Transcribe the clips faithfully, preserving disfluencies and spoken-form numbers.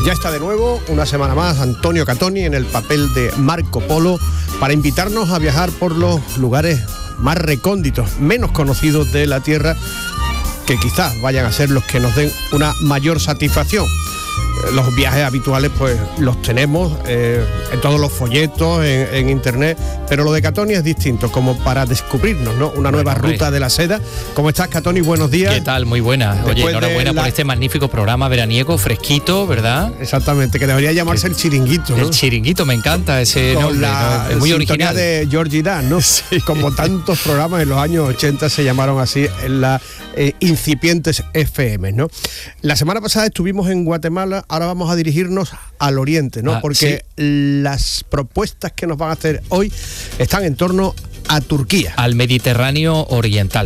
Ya está de nuevo, una semana más, Antonio Catoni en el papel de Marco Polo para invitarnos a viajar por los lugares más recónditos, menos conocidos de la Tierra, que quizás vayan a ser los que nos den una mayor satisfacción. Los viajes habituales pues los tenemos eh, en todos los folletos, en, en internet, pero lo de Catoni es distinto, como para descubrirnos, ¿no? Una nueva bueno, ruta de la seda. ¿Cómo estás, Catoni? Buenos días. ¿Qué tal? Muy buena. Después Oye, enhorabuena la... por este magnífico programa veraniego, fresquito, ¿verdad? Exactamente, que debería llamarse El Chiringuito, ¿no? El Chiringuito, me encanta ese Con nombre, la ¿no? Es muy original. De Georgie Dan, ¿no? Sí. Como tantos programas en los años ochenta se llamaron así en las eh, incipientes F M, ¿no? La semana pasada estuvimos en Guatemala. Ahora vamos a dirigirnos al oriente, ¿no? Ah, porque sí. Las propuestas que nos van a hacer hoy están en torno a Turquía. Al Mediterráneo oriental.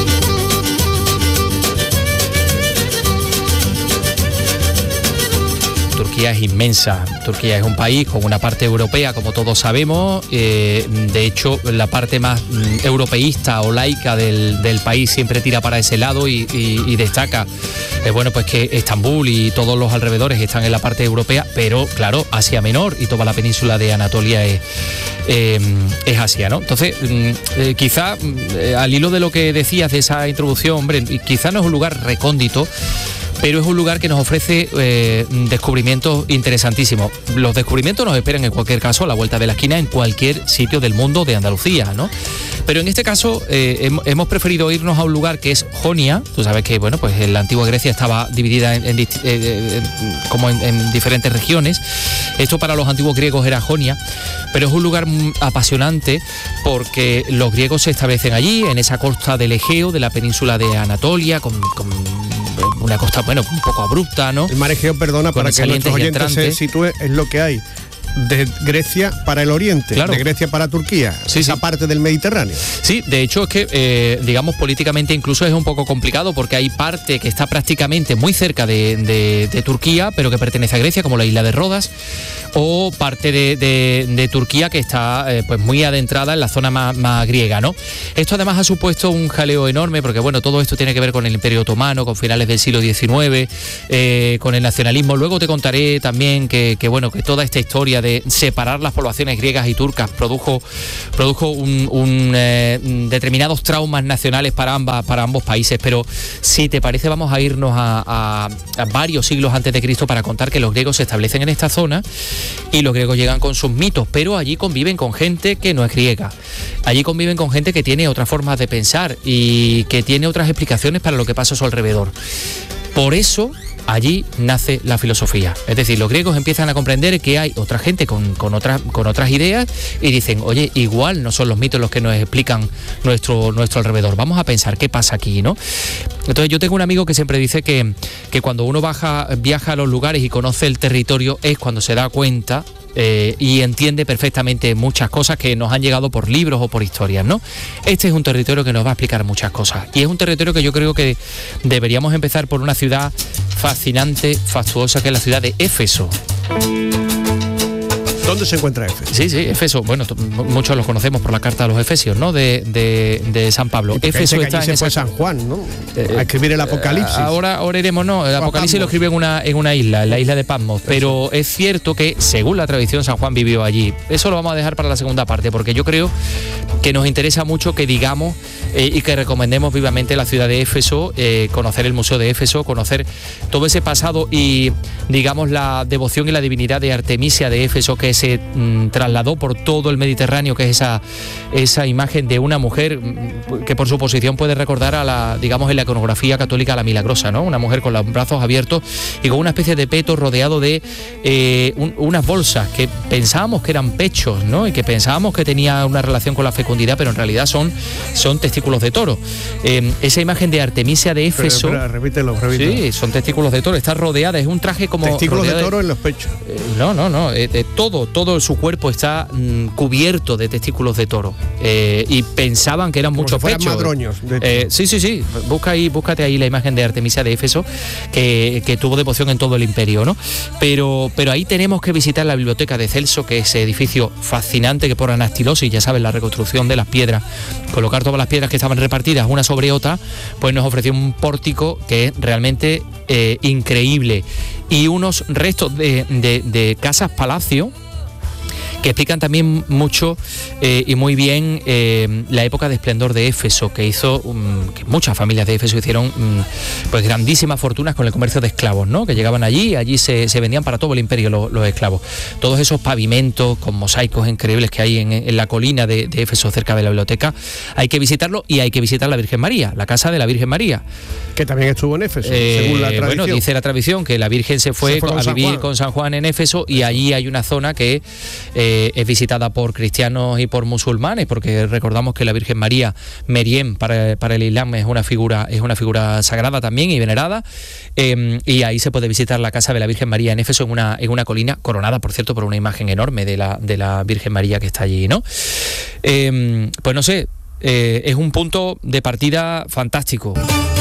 Turquía es inmensa. Turquía es un país con una parte europea, como todos sabemos. Eh, de hecho, la parte más mm, europeísta o laica del, del país siempre tira para ese lado y, y, y destaca, eh, bueno, pues que Estambul y todos los alrededores están en la parte europea, pero claro, Asia Menor y toda la península de Anatolia es, eh, es Asia, ¿no? Entonces, mm, eh, quizá eh, al hilo de lo que decías de esa introducción, hombre, quizá no es un lugar recóndito, pero es un lugar que nos ofrece eh, descubrimientos interesantísimos. Los descubrimientos nos esperan en cualquier caso a la vuelta de la esquina en cualquier sitio del mundo de Andalucía, ¿no? Pero en este caso eh, hemos preferido irnos a un lugar que es Jonia. Tú sabes que, bueno, pues en la antigua Grecia estaba dividida en, en, eh, como en, en diferentes regiones. Esto para los antiguos griegos era Jonia, pero es un lugar apasionante porque los griegos se establecen allí, en esa costa del Egeo, de la península de Anatolia, con, con una costa, bueno, un poco abrupta, ¿no? El mar Egeo, perdona, para que nuestros oyentes se sitúen, es lo que hay de Grecia para el oriente, claro. De Grecia para Turquía, sí, esa sí. Parte del Mediterráneo. Sí, de hecho es que, eh, digamos, políticamente incluso es un poco complicado porque hay parte que está prácticamente muy cerca de, de, de Turquía, pero que pertenece a Grecia, como la isla de Rodas, o parte de, de, de Turquía que está eh, pues muy adentrada en la zona más, más griega, ¿no? Esto además ha supuesto un jaleo enorme porque, bueno, todo esto tiene que ver con el Imperio Otomano, con finales del siglo diecinueve, eh, con el nacionalismo. Luego te contaré también que, que, bueno, que toda esta historia de separar las poblaciones griegas y turcas produjo, produjo un, un, eh, determinados traumas nacionales para, ambas, para ambos países, pero si te parece vamos a irnos a, a, a varios siglos antes de Cristo para contar que los griegos se establecen en esta zona y los griegos llegan con sus mitos, pero allí conviven con gente que no es griega, allí conviven con gente que tiene otras formas de pensar y que tiene otras explicaciones para lo que pasa a su alrededor. Por eso allí nace la filosofía. Es decir, los griegos empiezan a comprender que hay otra gente con, con, otras, con otras ideas y dicen, oye, igual no son los mitos los que nos explican nuestro, nuestro alrededor. Vamos a pensar qué pasa aquí, ¿no? Entonces yo tengo un amigo que siempre dice que, que cuando uno baja, viaja a los lugares y conoce el territorio es cuando se da cuenta Eh, y entiende perfectamente muchas cosas que nos han llegado por libros o por historias, ¿no? Este es un territorio que nos va a explicar muchas cosas y es un territorio que yo creo que deberíamos empezar por una ciudad fascinante, fastuosa, que es la ciudad de Éfeso. ¿Dónde se encuentra Éfeso? Sí, sí, Éfeso, bueno, t- muchos los conocemos por la carta a los Efesios, ¿no? De, de, de San Pablo. Éfeso está allí en se fue esa... San Juan, ¿no? Eh, a escribir el Apocalipsis. Ahora, ahora iremos, no, el Apocalipsis lo escribe en una, en una isla, en la isla de Patmos, pero es cierto que, según la tradición, San Juan vivió allí. Eso lo vamos a dejar para la segunda parte, porque yo creo que nos interesa mucho que digamos eh, y que recomendemos vivamente la ciudad de Éfeso, eh, conocer el Museo de Éfeso, conocer todo ese pasado y, digamos, la devoción y la divinidad de Artemisia de Éfeso, que se mm, trasladó por todo el Mediterráneo, que es esa, esa imagen de una mujer mm, que por su posición puede recordar a la, digamos, en la iconografía católica, a la Milagrosa, ¿no? Una mujer con los brazos abiertos y con una especie de peto rodeado de eh, un, unas bolsas que pensábamos que eran pechos, ¿no? Y que pensábamos que tenía una relación con la fecundidad, pero en realidad son, son testículos de toro. Eh, esa imagen de Artemisia de Éfeso... Pero, pero, repítelo, repítelo. Sí, son testículos de toro, está rodeada, es un traje como... Testículos de toro de, en los pechos. Eh, no, no, no, eh, eh, todo, todo su cuerpo está mm, cubierto de testículos de toro. Eh, y pensaban que eran como muchos si pechos. Madroños, eh, sí, sí, sí, busca ahí, búscate ahí la imagen de Artemisia de Éfeso, que, que tuvo devoción en todo el imperio, ¿no? Pero, pero ahí tenemos que visitar la biblioteca de Celso, que es ese edificio fascinante que por anastilosis, ya sabes, la reconstrucción de las piedras, colocar todas las piedras que estaban repartidas una sobre otra, pues nos ofreció un pórtico que es realmente eh, increíble. y unos restos de, de, de casas palacio que explican también mucho eh, y muy bien eh, la época de esplendor de Éfeso, que hizo um, que muchas familias de Éfeso hicieron um, pues grandísimas fortunas con el comercio de esclavos, ¿no? Que llegaban allí, allí se, se vendían para todo el imperio los, los esclavos. Todos esos pavimentos con mosaicos increíbles que hay en, en la colina de, de Éfeso, cerca de la biblioteca, hay que visitarlo, y hay que visitar la Virgen María, la casa de la Virgen María. Que también estuvo en Éfeso, eh, según la tradición. Bueno, dice la tradición que la Virgen se fue, se fue a vivir con San Juan en Éfeso, y allí hay una zona que eh, es visitada por cristianos y por musulmanes, porque recordamos que la Virgen María, Meriem para, para el Islam, es una figura es una figura sagrada también y venerada, eh, y ahí se puede visitar la casa de la Virgen María en Éfeso, en una, en una colina coronada, por cierto, por una imagen enorme de la, de la Virgen María que está allí, ¿no? Eh, pues no sé, eh, es un punto de partida fantástico.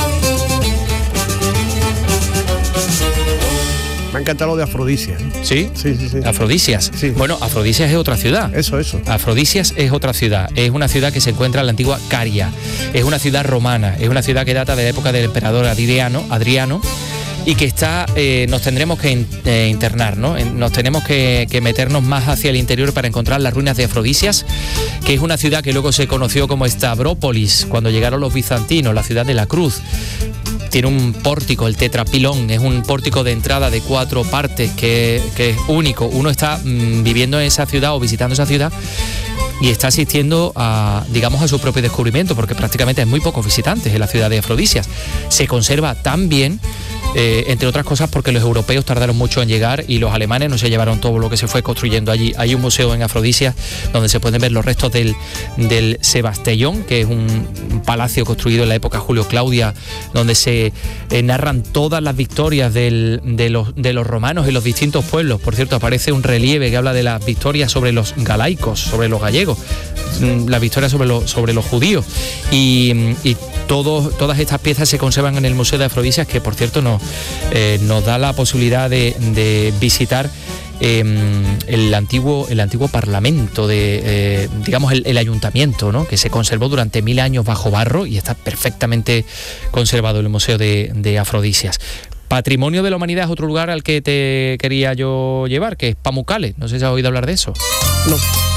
Me ha encantado lo de Afrodisias. ¿Sí? Sí, sí, sí. Afrodisias. Sí. Bueno, Afrodisias es otra ciudad. Eso, eso. Afrodisias es otra ciudad. Es una ciudad que se encuentra en la antigua Caria. Es una ciudad romana. Es una ciudad que data de la época del emperador Adriano, Adriano y que está, eh, nos tendremos que in, eh, internar, ¿no? Nos tenemos que, que meternos más hacia el interior para encontrar las ruinas de Afrodisias, que es una ciudad que luego se conoció como Stavrópolis cuando llegaron los bizantinos, la ciudad de la cruz. Tiene un pórtico, el tetrapilón, es un pórtico de entrada de cuatro partes que, que es único. Uno está mmm, viviendo en esa ciudad o visitando esa ciudad y está asistiendo a, digamos, a su propio descubrimiento, porque prácticamente hay muy pocos visitantes en la ciudad de Afrodisias. Se conserva tan bien, eh, entre otras cosas porque los europeos tardaron mucho en llegar y los alemanes no se llevaron todo lo que se fue construyendo allí. Hay un museo en Afrodisias donde se pueden ver los restos del, del Sebastellón, que es un, un palacio construido en la época Julio Claudia, donde se eh, narran todas las victorias del, de, los, de los romanos en los distintos pueblos. Por cierto, aparece un relieve que habla de las victorias sobre los galaicos, sobre los gallegos, la victoria sobre, lo, sobre los judíos, y, y todo, todas estas piezas se conservan en el Museo de Afrodisias, que por cierto nos, eh, nos da la posibilidad de, de visitar eh, el antiguo el antiguo parlamento de eh, digamos el, el ayuntamiento, ¿no? Que se conservó durante mil años bajo barro y está perfectamente conservado en el Museo de, de Afrodisias. Patrimonio de la Humanidad es otro lugar al que te quería yo llevar, que es Pamukkale. No sé si has oído hablar de eso. No.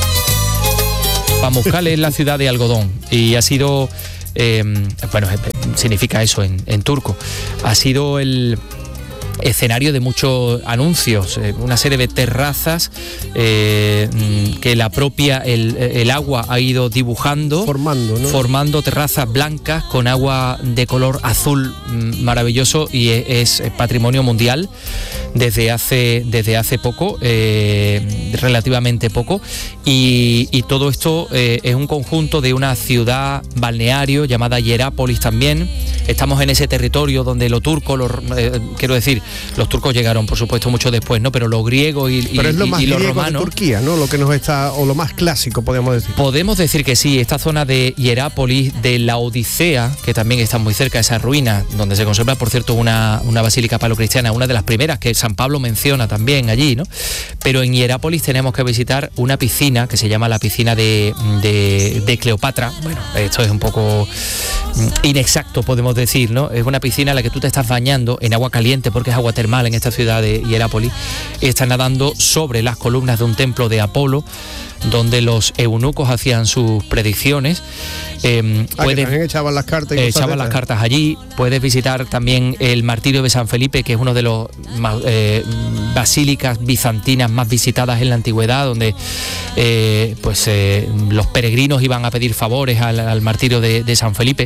Pamukkale es la ciudad de algodón y ha sido, eh, bueno, significa eso en, en turco, ha sido el escenario de muchos anuncios, eh, una serie de terrazas eh, que la propia, el, el agua ha ido dibujando, formando, ¿no? formando terrazas blancas con agua de color azul maravilloso, y es, es patrimonio mundial desde hace, desde hace poco, eh, relativamente poco, y, y todo esto eh, es un conjunto de una ciudad balneario llamada Hierápolis también. Estamos en ese territorio donde lo turco, lo, eh, quiero decir, los turcos llegaron por supuesto mucho después, ¿no? Pero lo griego y, Pero es lo y, más y lo griego romano, de Turquía, ¿no? Lo que nos está, o lo más clásico, podemos decir. Podemos decir que sí. Esta zona de Hierápolis, de la Odisea, que también está muy cerca de esa ruina, donde se conserva, por cierto, una, una basílica paleocristiana, una de las primeras que San Pablo menciona también allí, ¿no? Pero en Hierápolis tenemos que visitar una piscina que se llama la piscina de, de, de Cleopatra. Bueno, esto es un poco inexacto, podemos decir, ¿no? Es una piscina en la que tú te estás bañando en agua caliente, porque es agua termal en esta ciudad de Hierápolis, y estás nadando sobre las columnas de un templo de Apolo, donde los eunucos hacían sus predicciones. Eh, ah, puedes, que también echaban las cartas. Y echaban las cartas allí. Puedes visitar también el martirio de San Felipe, que es uno de los eh, basílicas bizantinas más visitadas en la antigüedad, donde eh, pues eh, los peregrinos iban a pedir favores al, al martirio de, de San Felipe.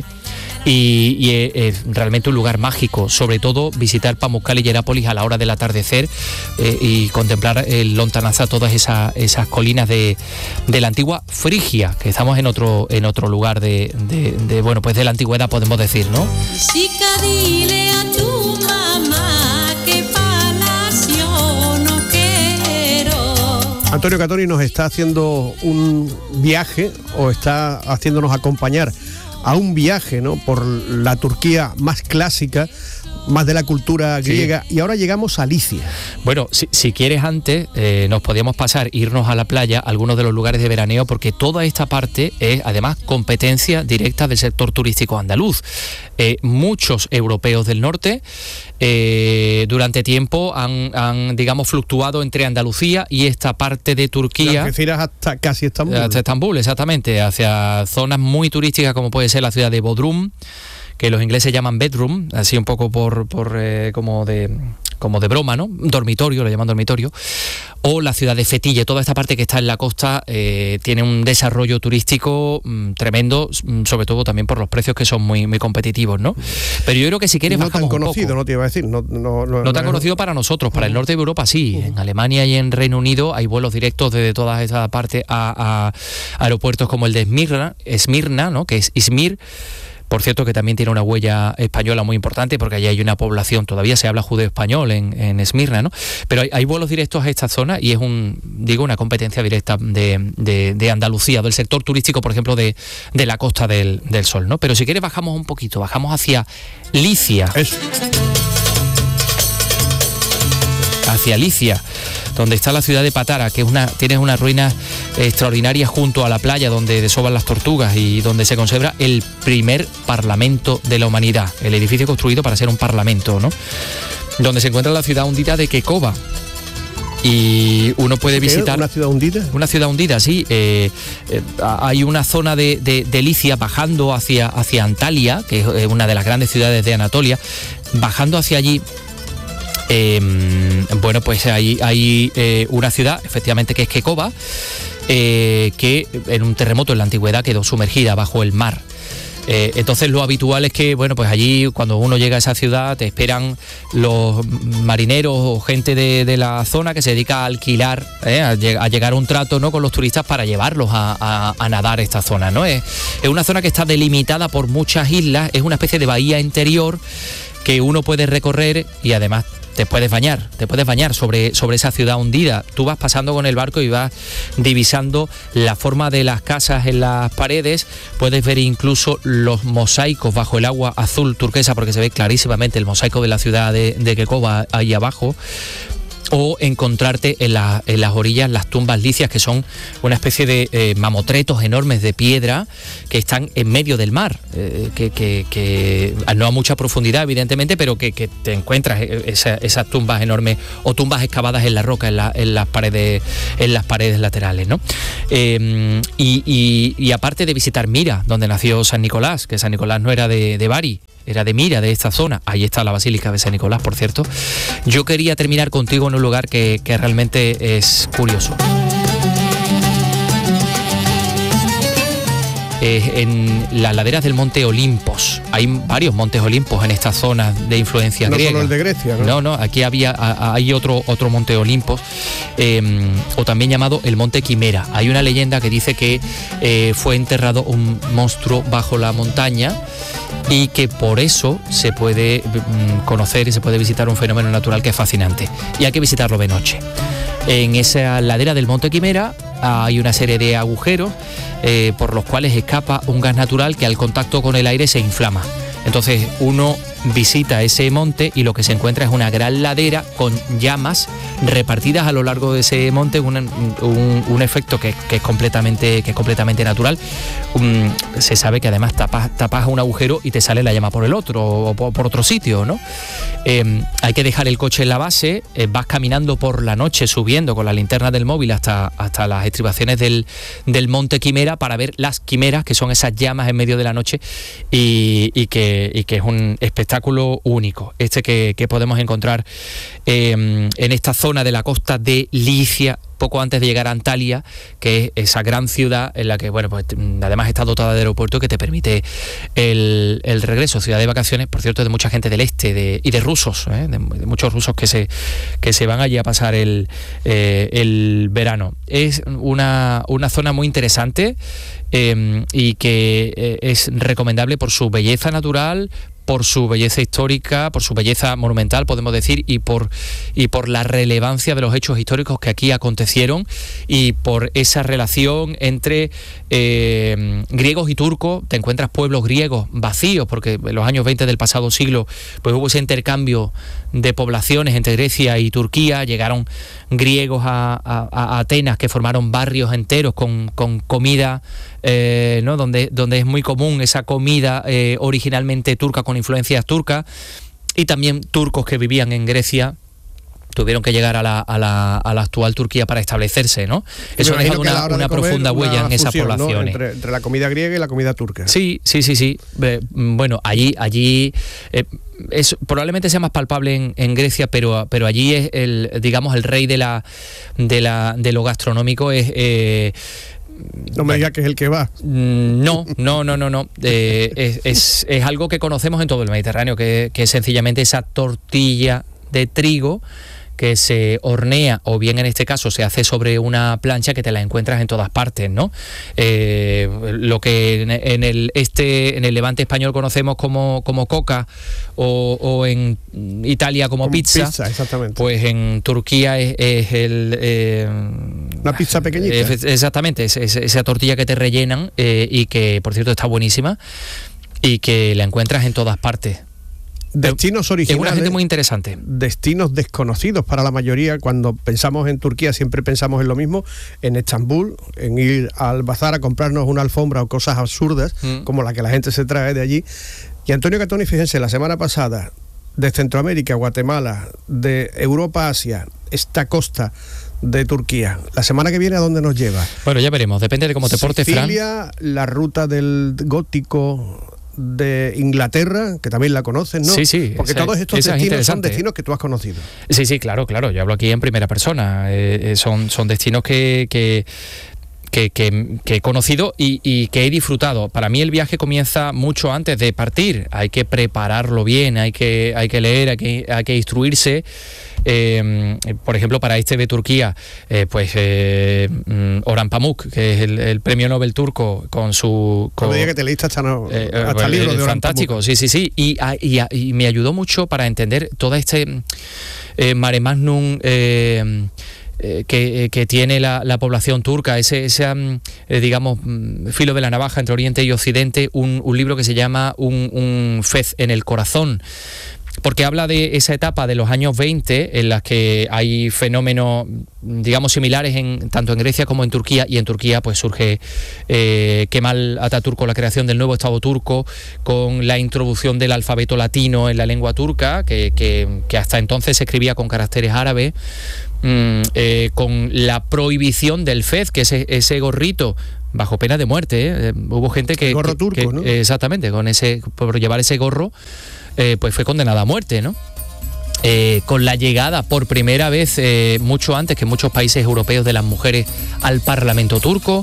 Y, y es realmente un lugar mágico, sobre todo visitar Pamukkale y Hierápolis a la hora del atardecer eh, y contemplar el lontananza, todas esas, esas colinas de, de la antigua Frigia, que estamos en otro en otro lugar de, de, de bueno, pues de la antigüedad, podemos decir, ¿no? Chica, dile a tu mamá que palacio no quiero. Antonio Catoni nos está haciendo un viaje, o está haciéndonos acompañar a un viaje, ¿no?, por la Turquía más clásica, más de la cultura griega, sí. Y ahora llegamos a Licia. Bueno, si, si quieres antes, eh, nos podíamos pasar, irnos a la playa, a algunos de los lugares de veraneo, porque toda esta parte es además competencia directa del sector turístico andaluz. Eh, muchos europeos del norte eh, durante tiempo han, han, digamos, fluctuado entre Andalucía y esta parte de Turquía. Algeciras hasta casi Estambul. Hasta Estambul, exactamente, hacia zonas muy turísticas como puede ser la ciudad de Bodrum, que los ingleses llaman bedroom, así un poco por, por eh, como de como de broma, ¿no? Dormitorio, lo llaman dormitorio. O la ciudad de Fetille, toda esta parte que está en la costa eh, tiene un desarrollo turístico mmm, tremendo, sobre todo también por los precios que son muy, muy competitivos, ¿no? Pero yo creo que si quieres no bajamos tan conocido, un poco. No te iba a decir. No, no, no, no tan no conocido para nosotros, para uh-huh. el norte de Europa sí. Uh-huh. En Alemania y en Reino Unido hay vuelos directos desde toda esa parte a, a aeropuertos como el de Esmirna, Esmirna, ¿no? Que es Izmir. Por cierto, que también tiene una huella española muy importante, porque allí hay una población, todavía se habla judeo-español en, en Esmirna, ¿no? Pero hay, hay vuelos directos a esta zona y es un, digo, una competencia directa de, de, de Andalucía, del sector turístico, por ejemplo, de, de la Costa del, del Sol, ¿no? Pero si quieres bajamos un poquito, bajamos hacia Licia. Eso. Hacia Licia, donde está la ciudad de Patara, que es una, tienes unas ruinas extraordinarias junto a la playa donde desovan las tortugas y donde se conserva el primer parlamento de la humanidad, el edificio construido para ser un parlamento, ¿no? Donde se encuentra la ciudad hundida de Kekova. Y uno puede visitar... ¿Una ciudad hundida? Una ciudad hundida, sí. Eh, eh, hay una zona de, de, de Licia bajando hacia, hacia Antalya, que es una de las grandes ciudades de Anatolia, bajando hacia allí. Eh, bueno, pues hay, hay eh, una ciudad, efectivamente, que es Kekova, eh, que en un terremoto en la antigüedad quedó sumergida bajo el mar. Eh, entonces lo habitual es que, bueno, pues allí cuando uno llega a esa ciudad te esperan los marineros o gente de, de la zona que se dedica a alquilar, eh, a, lleg- a llegar a un trato, ¿no?, con los turistas para llevarlos a, a, a nadar esta zona, ¿no? Es, es una zona que está delimitada por muchas islas, es una especie de bahía interior que uno puede recorrer y además te puedes bañar, te puedes bañar sobre, sobre esa ciudad hundida. Tú vas pasando con el barco y vas divisando la forma de las casas en las paredes, puedes ver incluso los mosaicos bajo el agua azul turquesa, porque se ve clarísimamente el mosaico de la ciudad de, de Kekova ahí abajo. O encontrarte en, la, en las orillas las tumbas licias, que son una especie de eh, mamotretos enormes de piedra que están en medio del mar, eh, que, que, que no a mucha profundidad evidentemente, pero que, que te encuentras esa, esas tumbas enormes o tumbas excavadas en la roca, en, la, en las paredes en las paredes laterales, ¿no? Eh, y, y, y aparte de visitar Mira, donde nació San Nicolás, que San Nicolás no era de, de Bari, era de Mira, de esta zona. Ahí está la Basílica de San Nicolás, por cierto. Yo quería terminar contigo en un lugar que, que realmente es curioso. Eh, en las laderas del Monte Olimpos. Hay varios montes Olimpos en esta zona de influencia no griega. No solo el de Grecia, ¿no? No, no, aquí había, a, hay otro, otro monte Olimpos, eh, o también llamado el Monte Quimera. Hay una leyenda que dice que eh, fue enterrado un monstruo bajo la montaña y que por eso se puede mm, conocer y se puede visitar un fenómeno natural que es fascinante. Y hay que visitarlo de noche. En esa ladera del Monte Quimera hay una serie de agujeros eh, por los cuales escapa un gas natural que al contacto con el aire se inflama. Entonces uno visita ese monte y lo que se encuentra es una gran ladera con llamas repartidas a lo largo de ese monte, un, un, un efecto que, que, es completamente, que es completamente natural. Um, se sabe que además tapas, tapas un agujero y te sale la llama por el otro o por, por otro sitio, ¿no? Eh, hay que dejar el coche en la base, eh, vas caminando por la noche subiendo con la linterna del móvil hasta, hasta las estribaciones del, del Monte Quimera para ver las quimeras, que son esas llamas en medio de la noche y, y, que, y que es un espectáculo único, este que, que podemos encontrar eh, en esta zona de la costa de Licia, poco antes de llegar a Antalya, que es esa gran ciudad en la que, bueno, pues además está dotada de aeropuerto que te permite el, el regreso, ciudad de vacaciones, por cierto, de mucha gente del este de, y de rusos, ¿eh? de, de muchos rusos que se, que se van allí a pasar el, eh, el verano. Es una, una zona muy interesante eh, y que eh, es recomendable por su belleza natural, por su belleza histórica, por su belleza monumental, podemos decir, y por, y por la relevancia de los hechos históricos que aquí acontecieron, y por esa relación entre eh, griegos y turcos. Te encuentras pueblos griegos vacíos, porque en los años veinte del pasado siglo pues hubo ese intercambio de poblaciones entre Grecia y Turquía. Llegaron griegos a, a, a Atenas, que formaron barrios enteros con, con comida, eh, ¿no? donde, donde es muy común esa comida eh, originalmente turca, con influencias turcas, y también turcos que vivían en Grecia tuvieron que llegar a la, a la, a la actual Turquía para establecerse, ¿no? Eso ha dejado una, una profunda huella en esas fusión, poblaciones. ¿no? Entre, entre la comida griega y la comida turca. Sí, sí, sí, sí. Eh, bueno, allí, allí eh, es, probablemente sea más palpable en, en Grecia, pero, pero allí es el, digamos, el rey de la, de la, de lo gastronómico es. Eh, No me digas que es el que va. No, no, no, no, no. Eh, es, es, es algo que conocemos en todo el Mediterráneo, que, que es sencillamente esa tortilla de trigo que se hornea, o bien en este caso se hace sobre una plancha, que te la encuentras en todas partes, ¿no? Eh, lo que en, en el este en el Levante español conocemos como, como coca, o, o en Italia como, como pizza, pizza, exactamente. Pues en Turquía es, es el eh, una pizza pequeñita. Es, exactamente, es, es, esa tortilla que te rellenan eh, y que, por cierto, está buenísima, y que la encuentras en todas partes. Destinos originales. Es una gente muy interesante. Destinos desconocidos para la mayoría. Cuando pensamos en Turquía siempre pensamos en lo mismo, en Estambul, en ir al bazar a comprarnos una alfombra o cosas absurdas, mm. como la que la gente se trae de allí. Y Antonio Catoni, fíjense, la semana pasada, de Centroamérica, Guatemala, de Europa, Asia, esta costa de Turquía. La semana que viene, ¿a dónde nos lleva? Bueno, ya veremos, depende de cómo te portes, Fran. Sicilia, la ruta del gótico de Inglaterra, que también la conoces, ¿no? Sí, sí. Porque esa, todos estos destinos son destinos que tú has conocido. Sí, sí, claro, claro. Yo hablo aquí en primera persona. Eh, eh, son, son destinos que... que Que, que, que he conocido y, y que he disfrutado. Para mí el viaje comienza mucho antes de partir. Hay que prepararlo bien, hay que, hay que leer, hay que, hay que instruirse. Eh, por ejemplo, para este de Turquía, eh, pues eh, Orhan Pamuk, que es el, el premio Nobel turco, con su... Con, no me diga que te leíste hasta, no, eh, hasta bueno, el libro de Orhan fantástico, Pamuk. Sí, sí, sí. Y, y, y me ayudó mucho para entender todo este eh, mare magnum... Eh, Eh, que, que tiene la, la población turca, ese, ese eh, digamos, filo de la navaja entre Oriente y Occidente, un, un libro que se llama un, un fez en el corazón, porque habla de esa etapa de los años veinte en las que hay fenómenos, digamos, similares en tanto en Grecia como en Turquía, y en Turquía pues surge eh, Kemal Atatürk con la creación del nuevo Estado turco, con la introducción del alfabeto latino en la lengua turca, que, que, que hasta entonces se escribía con caracteres árabes, mm, eh, con la prohibición del fez, que es ese, ese gorrito bajo pena de muerte, ¿eh? Hubo gente que... El gorro que, turco, que, ¿no? Exactamente, con ese, por llevar ese gorro, eh, pues fue condenada a muerte, ¿no? Eh, con la llegada por primera vez, eh, mucho antes que en muchos países europeos, de las mujeres al Parlamento turco.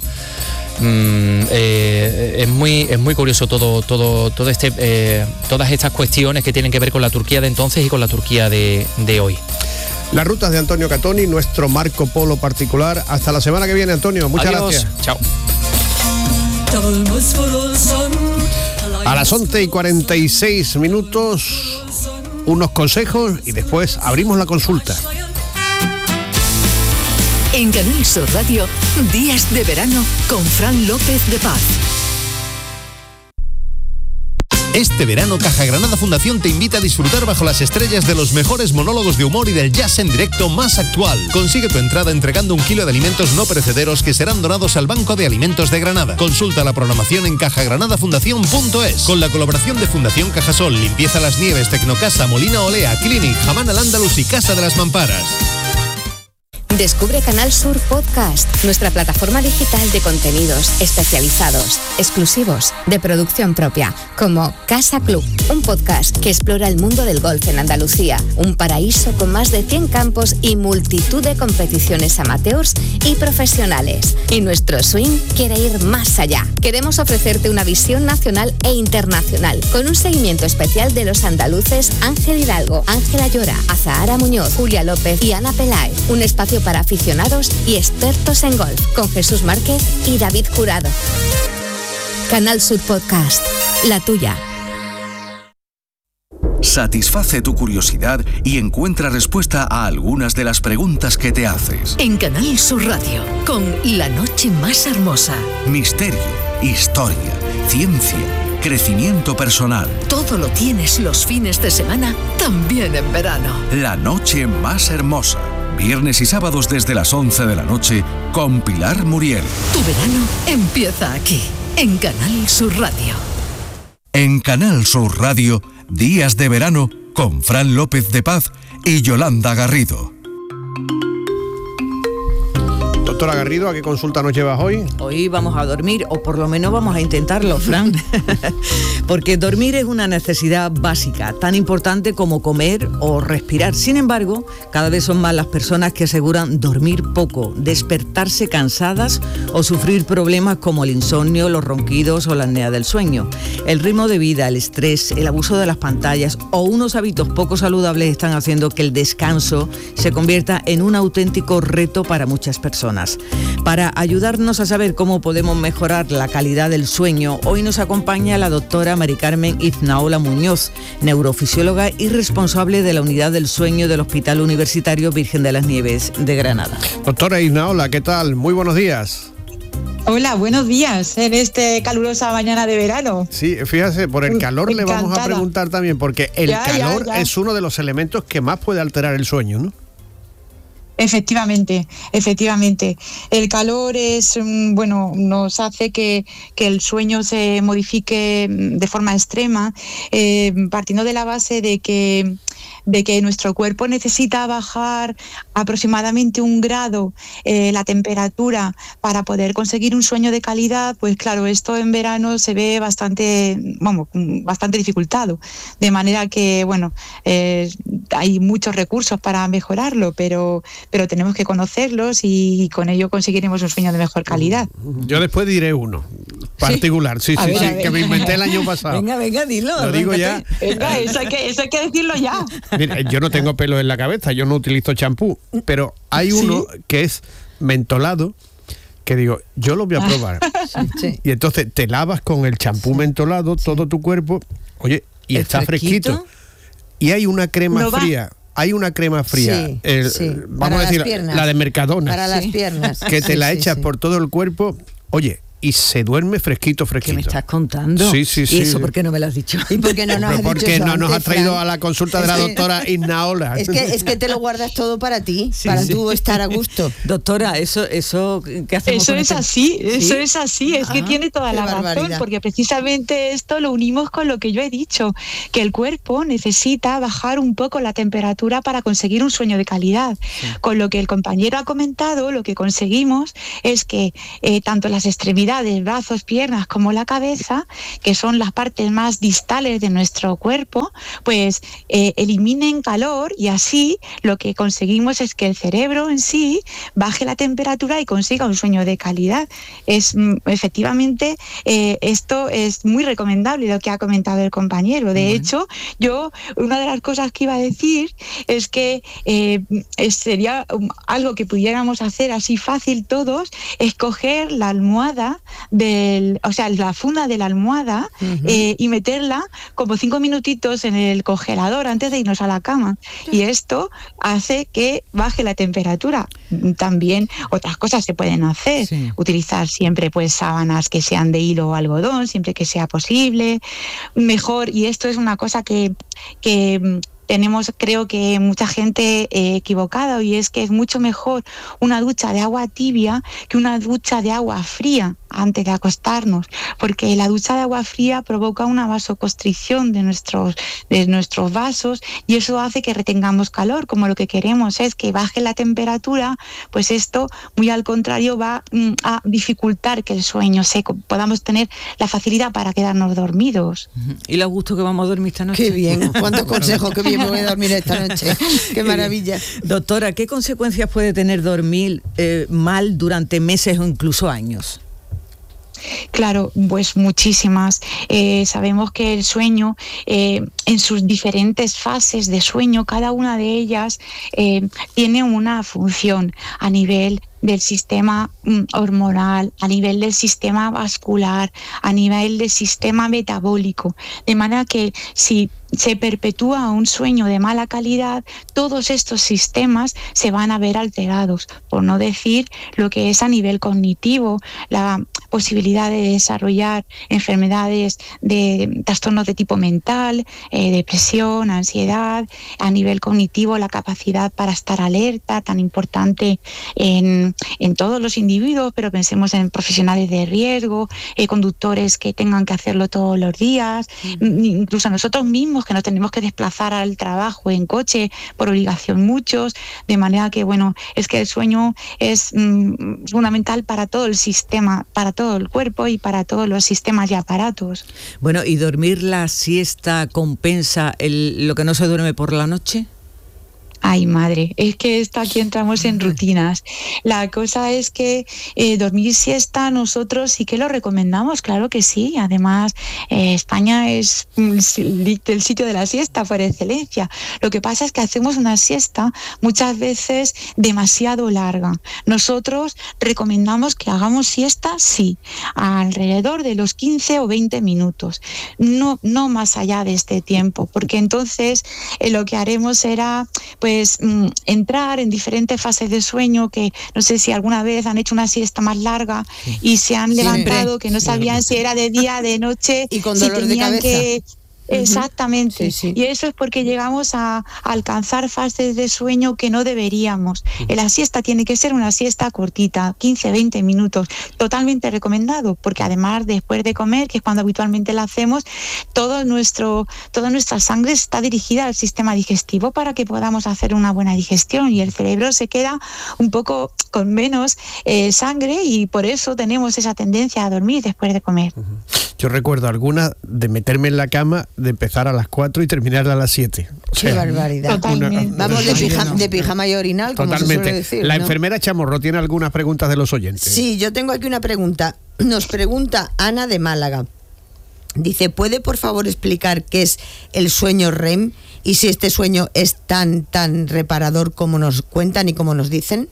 Mm, eh, es muy es muy curioso todo todo todo este eh, todas estas cuestiones que tienen que ver con la Turquía de entonces y con la Turquía de, de hoy. Las rutas de Antonio Catoni, nuestro Marco Polo particular. Hasta la semana que viene, Antonio. Muchas Adiós. gracias. Chao. A las once y cuarenta y seis minutos, unos consejos y después abrimos la consulta. En Canal Sur Radio, Días de Verano con Fran López de Paz. Este verano, Caja Granada Fundación te invita a disfrutar bajo las estrellas de los mejores monólogos de humor y del jazz en directo más actual. Consigue tu entrada entregando un kilo de alimentos no perecederos que serán donados al Banco de Alimentos de Granada. Consulta la programación en caja granada fundación punto es. Con la colaboración de Fundación Cajasol, Limpieza Las Nieves, Tecnocasa, Molina Olea, Clinic, Jamán al Andalus y Casa de las Mamparas. Descubre Canal Sur Podcast, nuestra plataforma digital de contenidos especializados, exclusivos, de producción propia, como Casa Club, un podcast que explora el mundo del golf en Andalucía, un paraíso con más de cien campos y multitud de competiciones amateurs y profesionales. Y nuestro swing quiere ir más allá. Queremos ofrecerte una visión nacional e internacional, con un seguimiento especial de los andaluces Ángel Hidalgo, Ángela Llora, Azahara Muñoz, Julia López y Ana Peláez. Un espacio para aficionados y expertos en golf, con Jesús Márquez y David Jurado. Canal Sur Podcast, la tuya. satisface tu curiosidad y encuentra respuesta a algunas de las preguntas que te haces. En Canal Sur Radio, con La Noche Más Hermosa. Misterio, historia, ciencia, crecimiento personal. Todo lo tienes los fines de semana, también en verano. La Noche Más Hermosa. Viernes y sábados desde las once de la noche con Pilar Muriel. Tu verano empieza aquí, en Canal Sur Radio. En Canal Sur Radio, Días de Verano con Fran López de Paz y Yolanda Garrido. Doctora Garrido, ¿a qué consulta nos llevas hoy? Hoy vamos a dormir, o por lo menos vamos a intentarlo, Fran. Porque dormir es una necesidad básica, tan importante como comer o respirar. Sin embargo, cada vez son más las personas que aseguran dormir poco, despertarse cansadas o sufrir problemas como el insomnio, los ronquidos o la apnea del sueño. El ritmo de vida, el estrés, el abuso de las pantallas o unos hábitos poco saludables están haciendo que el descanso se convierta en un auténtico reto para muchas personas. Para ayudarnos a saber cómo podemos mejorar la calidad del sueño, hoy nos acompaña la doctora Mari Carmen Iznaola Muñoz, neurofisióloga y responsable de la unidad del sueño del Hospital Universitario Virgen de las Nieves de Granada. Doctora Iznaola, ¿qué tal? Muy buenos días. Hola, buenos días en esta calurosa mañana de verano. Sí, fíjese, por el calor Encantada. le vamos a preguntar también, porque el Ya, ya, calor ya. es uno de los elementos que más puede alterar el sueño, ¿no? Efectivamente, efectivamente. El calor es, mm, bueno, nos hace que, que el sueño se modifique mm, de forma extrema, eh, partiendo de la base de que, de que nuestro cuerpo necesita bajar aproximadamente un grado eh, la temperatura para poder conseguir un sueño de calidad. Pues claro, esto en verano se ve bastante, vamos, bastante dificultado. De manera que, bueno, eh, hay muchos recursos para mejorarlo, pero pero tenemos que conocerlos y con ello conseguiremos un sueño de mejor calidad. Yo después diré uno particular, sí, A sí, ver, sí, a ver. que me inventé el año pasado. Venga, venga, dilo. Lo digo ya. Venga, eso hay que, eso hay que decirlo ya. Mira, yo no tengo pelo en la cabeza, yo no utilizo champú, pero hay uno que es mentolado, que digo, yo lo voy a probar. Sí, sí. Y entonces te lavas con el champú mentolado todo tu cuerpo, oye, y ¿Es está fresquito? fresquito. Y hay una crema No va. fría. Hay una crema fría, Sí, el- sí, vamos para a decir, las piernas. la de Mercadona, Para las piernas. que te Sí, la sí, echas sí. por todo el cuerpo, oye, y se duerme fresquito, ¿Qué fresquito. me estás contando? Sí, sí, sí. ¿Y eso por qué no me lo has dicho? ¿Y por qué no nos Pero has dicho porque eso no nos ha antes, traído Fran? a la consulta de la Es que- doctora Iznaola. Es que, es que te lo guardas todo para ti, Sí, para sí. tú estar a gusto. Doctora, eso, eso, ¿qué hacemos Eso con es este- así, eso ¿Sí? es así, es que Ah, tiene toda qué la razón, barbaridad. porque precisamente esto lo unimos con lo que yo he dicho, que el cuerpo necesita bajar un poco la temperatura para conseguir un sueño de calidad. Con lo que el compañero ha comentado, lo que conseguimos es que eh, tanto las extremidades, brazos, piernas, como la cabeza, que son las partes más distales de nuestro cuerpo, pues eh, eliminen calor, y así lo que conseguimos es que el cerebro en sí baje la temperatura y consiga un sueño de calidad. Es mm, efectivamente eh, esto es muy recomendable, lo que ha comentado el compañero. De hecho, yo una de las cosas que iba a decir es que eh, es- sería um, algo que pudiéramos hacer así fácil todos, es coger la almohada del, o sea, la funda de la almohada eh, y meterla como cinco minutitos en el congelador antes de irnos a la cama. Y esto hace que baje la temperatura. También otras cosas se pueden hacer. Sí. Utilizar siempre pues sábanas que sean de hilo o algodón, siempre que sea posible. Mejor, y esto es una cosa que, que mm, tenemos, creo que mucha gente eh, equivocada, y es que es mucho mejor una ducha de agua tibia que una ducha de agua fría antes de acostarnos, porque la ducha de agua fría provoca una vasoconstricción de nuestros, de nuestros vasos, y eso hace que retengamos calor. Como lo que queremos es que baje la temperatura, pues esto, muy al contrario, va mm, a dificultar que el sueño se podamos tener la facilidad para quedarnos dormidos. ¿Y lo gusto que vamos a dormir esta noche? Qué bien, cuántos consejos, qué bien me voy a dormir esta noche. Qué maravilla. Doctora, ¿qué consecuencias puede tener dormir eh, mal durante meses o incluso años? Claro, pues muchísimas. Eh, sabemos que el sueño, eh, en sus diferentes fases de sueño, cada una de ellas eh, tiene una función a nivel del sistema mm, hormonal, a nivel del sistema vascular, a nivel del sistema metabólico. De manera que si se perpetúa un sueño de mala calidad, todos estos sistemas se van a ver alterados, por no decir lo que es a nivel cognitivo, la posibilidad de desarrollar enfermedades de trastornos de tipo mental, eh, depresión, ansiedad, a nivel cognitivo la capacidad para estar alerta, tan importante en, en todos los individuos, pero pensemos en profesionales de riesgo, eh, conductores que tengan que hacerlo todos los días, mm. incluso nosotros mismos que nos tenemos que desplazar al trabajo en coche por obligación muchos, de manera que bueno, es que el sueño es mm, fundamental para todo el sistema, para todo el cuerpo y para todos los sistemas y aparatos. Bueno, ¿y dormir la siesta compensa el, lo que no se duerme por la noche? Ay, madre, es que esto aquí entramos en rutinas. La cosa es que eh, dormir siesta nosotros sí que lo recomendamos, claro que sí. Además, eh, España es el sitio de la siesta por excelencia. Lo que pasa es que hacemos una siesta muchas veces demasiado larga. Nosotros recomendamos que hagamos siesta, sí, alrededor de los quince o veinte minutos, no, no más allá de este tiempo, porque entonces eh, lo que haremos será, pues, Pues, mm, entrar en diferentes fases de sueño, que no sé si alguna vez han hecho una siesta más larga y se han levantado, que no sabían si era de día, de noche, y con si dolor de cabeza. Que, exactamente, sí, sí. Y eso es porque llegamos a, a alcanzar fases de sueño que no deberíamos. La siesta tiene que ser una siesta cortita, quince, veinte minutos, totalmente recomendado, porque además después de comer, que es cuando habitualmente la hacemos, todo nuestro, toda nuestra sangre está dirigida al sistema digestivo para que podamos hacer una buena digestión, y el cerebro se queda un poco con menos eh, sangre, y por eso tenemos esa tendencia a dormir después de comer. Yo recuerdo algunas de meterme en la cama, de empezar a las cuatro y terminar a las siete. O sea, qué barbaridad. Totalmente. Una, Vamos de pijama, de pijama y orinal, como totalmente. se suele decir, La ¿no? enfermera Chamorro tiene algunas preguntas de los oyentes. Sí, yo tengo aquí una pregunta. Nos pregunta Ana de Málaga. Dice, ¿puede por favor explicar qué es el sueño R E M y si este sueño es tan, tan reparador como nos cuentan y como nos dicen?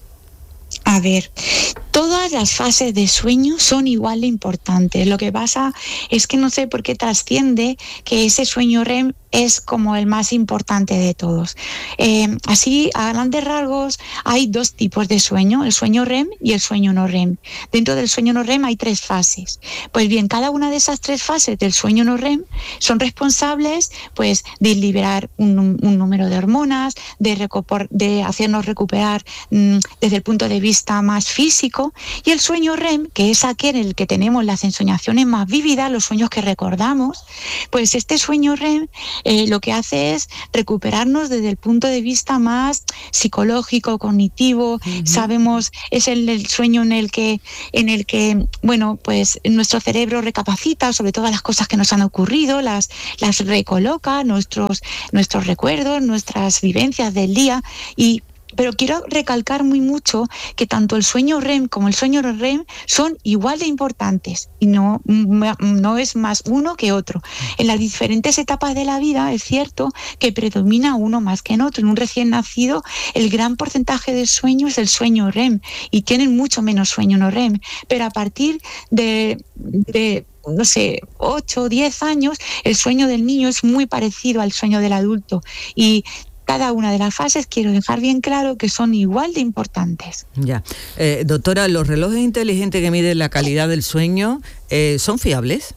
A ver, todas las fases de sueño son igual de importantes. Lo que pasa es que no sé por qué trasciende que ese sueño R E M es como el más importante de todos. Eh, así, a grandes rasgos, hay dos tipos de sueño, el sueño R E M y el sueño no R E M. Dentro del sueño no R E M hay tres fases. Pues bien, cada una de esas tres fases del sueño no R E M son responsables, pues, de liberar un, un número de hormonas, de, recopor, de hacernos recuperar mmm, desde el punto de vista más físico, y el sueño R E M, que es aquel en el que tenemos las ensoñaciones más vívidas, los sueños que recordamos, pues este sueño R E M Eh, lo que hace es recuperarnos desde el punto de vista más psicológico, cognitivo. Uh-huh. Sabemos, es el, el sueño en el que, en el que, bueno, pues nuestro cerebro recapacita sobre todas las cosas que nos han ocurrido, las, las recoloca, nuestros, nuestros recuerdos, nuestras vivencias del día. Y pero quiero recalcar muy mucho que tanto el sueño R E M como el sueño no R E M son igual de importantes, y no, no es más uno que otro. En las diferentes etapas de la vida es cierto que predomina uno más que en otro. En un recién nacido el gran porcentaje de sueño es el sueño R E M y tienen mucho menos sueño no R E M, pero a partir de, de no sé, ocho o diez años, el sueño del niño es muy parecido al sueño del adulto, y cada una de las fases quiero dejar bien claro que son igual de importantes. Ya. Eh, doctora, ¿los relojes inteligentes que miden la calidad del sueño eh, son fiables?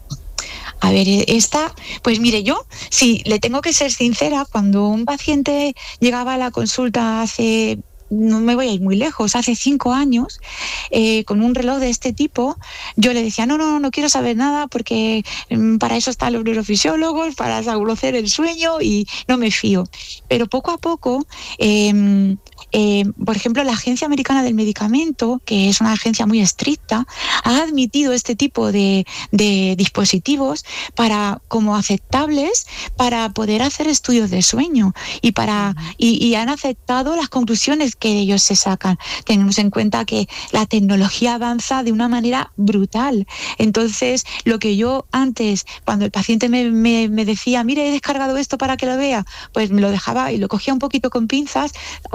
A ver, esta, pues mire, yo, sí, le tengo que ser sincera, cuando un paciente llegaba a la consulta hace, no me voy a ir muy lejos, hace cinco años, eh, con un reloj de este tipo, yo le decía, no, no, no quiero saber nada porque mm, para eso están los neurofisiólogos, para establecer el sueño, y no me fío. Pero poco a poco, eh, eh, por ejemplo, la Agencia Americana del Medicamento, que es una agencia muy estricta, ha admitido este tipo de, de dispositivos para, como aceptables para poder hacer estudios de sueño, y, para, y, y han aceptado las conclusiones que de ellos se sacan. Tenemos en cuenta que la tecnología avanza de una manera brutal. Entonces, lo que yo antes, cuando el paciente me, me, me decía, mire, he descargado esto para que lo vea, pues me lo dejaba y lo cogía un poquito con pinzas. Ahora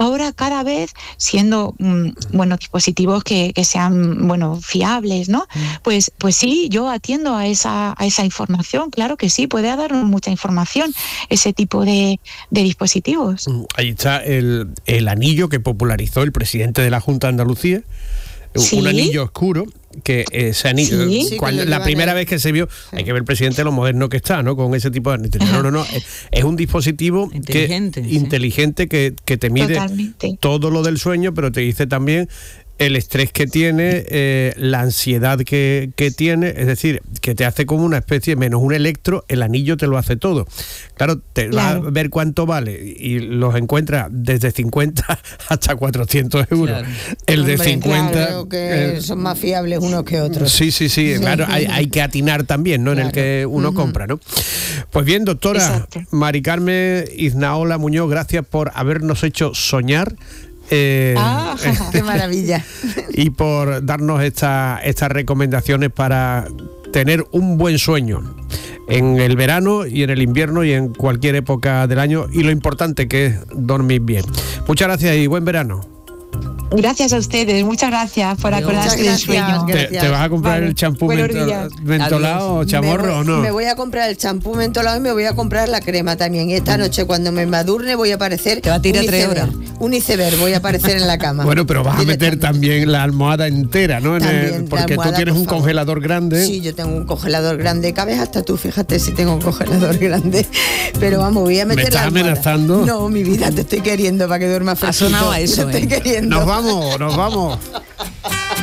cada vez siendo, mm, bueno, dispositivos que, que sean, bueno, fiables, ¿no? Pues, pues sí, yo atiendo a esa, a esa información, claro que sí, puede darnos mucha información ese tipo de, de dispositivos. Ahí está el, el anillo que popularizó el presidente de la Junta de Andalucía, ¿Sí? un anillo oscuro, que ese anillo, Sí. Sí, cuando, que lo la llevan primera el- vez que se vio, hay que ver el presidente lo moderno que está, ¿no? Con ese tipo de anillos. No, no, no, es, es un dispositivo Inteligente, que, sí. inteligente que, que te mide Totalmente. todo lo del sueño, pero te dice también el estrés que tiene, eh, la ansiedad que, que tiene, es decir, que te hace como una especie, menos un electro, el anillo te lo hace todo. Claro, te Claro. vas a ver cuánto vale y los encuentras desde cincuenta hasta cuatrocientos euros. Claro. El de Hombre, cincuenta... claro, que eh, son más fiables unos que otros. Sí, sí, sí, Sí. claro, hay, hay que atinar también, ¿no? En el Claro. que uno compra, ¿no? Pues bien, doctora Exacto. Mari Carmen Iznaola Muñoz, gracias por habernos hecho soñar. eh, Ah, Qué maravilla. y por darnos esta- estas recomendaciones para tener un buen sueño en el verano y en el invierno y en cualquier época del año, y lo importante que es dormir bien. Muchas gracias y buen verano. Gracias a ustedes, muchas gracias por Adiós. acordarse del Muchas sueño. gracias. ¿Te, Gracias. te vas a comprar Vale. el champú Buenos mento- días. mentolado o Adiós. chamorro me voy, o no? Me voy a comprar el champú mentolado y me voy a comprar la crema también. Y esta noche cuando me madurne voy a aparecer Te va a tirar un tres iceberg. horas. Un iceberg voy a aparecer en la cama. Bueno, pero vas a meter Directamente. también la almohada entera, ¿no? En el- También, la porque almohada, tú tienes por un favor. congelador grande. Sí, yo tengo un congelador grande. Cabes hasta tú, fíjate si tengo un congelador grande. Pero vamos, voy a meter estás la almohada. amenazando? No, mi vida, te estoy queriendo para que duermas fresquito. sonado a eso, Te estoy ¿eh? queriendo. Nos vamos, nos vamos.